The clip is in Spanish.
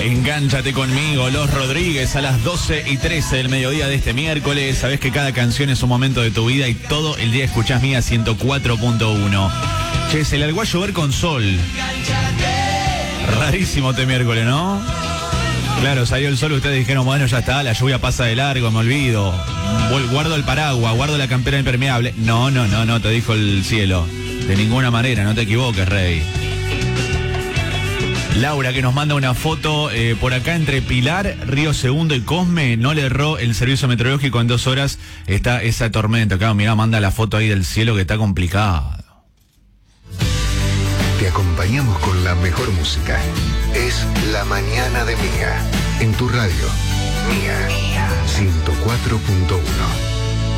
Engánchate conmigo, Los Rodríguez, a las 12:13 del mediodía de este miércoles. Sabés que cada canción es un momento de tu vida y todo el día escuchás Mía 104.1. Che, se largó a llover con sol. Rarísimo este miércoles, ¿no? Claro, salió el sol, ustedes dijeron, bueno, ya está, la lluvia pasa de largo, me olvido. Guardo el paraguas, guardo la campera impermeable. No, te dijo el cielo. De ninguna manera, no te equivoques, Rey. Laura, que nos manda una foto por acá entre Pilar, Río Segundo y Cosme. No le erró el servicio meteorológico, en 2 horas está esa tormenta. Claro, mirá, manda la foto ahí del cielo que está complicado. Te acompañamos con la mejor música. Es La Mañana de Mía. En tu radio. Mía 104.1.